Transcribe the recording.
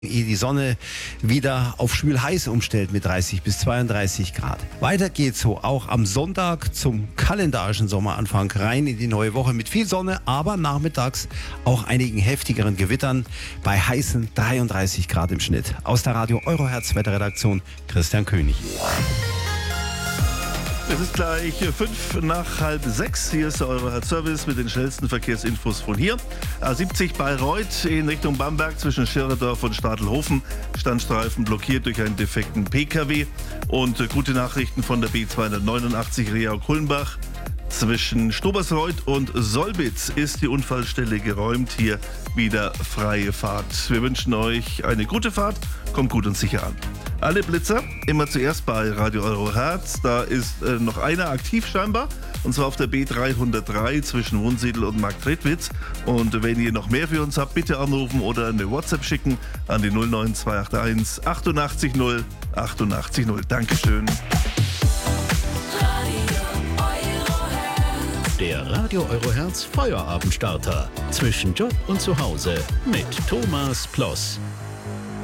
ehe die Sonne wieder auf schwül heiß umstellt mit 30 bis 32 Grad. Weiter geht's so auch am Sonntag zum kalendarischen Sommeranfang rein in die neue Woche mit viel Sonne, aber nachmittags auch einigen heftigeren Gewittern bei heißen 33 Grad im Schnitt. Aus der Radio Eurohertz Wetterredaktion Christian König. Es ist gleich 5:05. Hier ist der Eurohertz-Service mit den schnellsten Verkehrsinfos von hier. A70 Bayreuth in Richtung Bamberg zwischen Schirerdorf und Stadelhofen. Standstreifen blockiert durch einen defekten PKW. Und gute Nachrichten von der B289 Riau-Kulmbach. Zwischen Stobersreuth und Solbitz ist die Unfallstelle geräumt. Hier wieder freie Fahrt. Wir wünschen euch eine gute Fahrt. Kommt gut und sicher an. Alle Blitzer immer zuerst bei Radio Eurohertz. Da ist noch einer aktiv scheinbar. Und zwar auf der B303 zwischen Wunsiedel und Marktredwitz. Und wenn ihr noch mehr für uns habt, bitte anrufen oder eine WhatsApp schicken an die 09281 88 0 88 0. Dankeschön. Der Radio Eurohertz Feuerabendstarter. Zwischen Job und Zuhause mit Thomas Ploss.